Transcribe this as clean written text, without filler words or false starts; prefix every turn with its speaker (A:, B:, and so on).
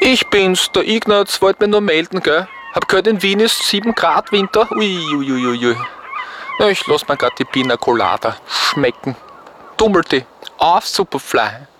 A: Ich bin's, der Ignaz, wollt mir nur melden, gell? Hab gehört, in Wien ist 7 Grad Winter. Uiuiuiui. Na, ich lass mir grad die Pina Colada schmecken. Dummelte, auf Superfly.